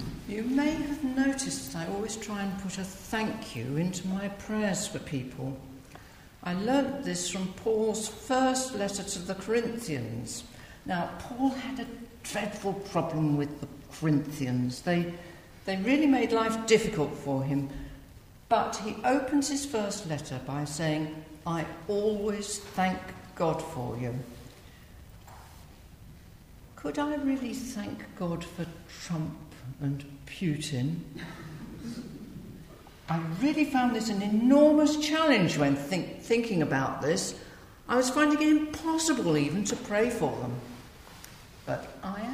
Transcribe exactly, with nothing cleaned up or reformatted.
You may have noticed that I always try and put a thank you into my prayers for people. I learnt this from Paul's first letter to the Corinthians. Now, Paul had a dreadful problem with the Corinthians. They, they really made life difficult for him. But he opens his first letter by saying, I always thank God for you. Could I really thank God for Trump and Putin? I really found this an enormous challenge when think, thinking about this. I was finding it impossible even to pray for them. But I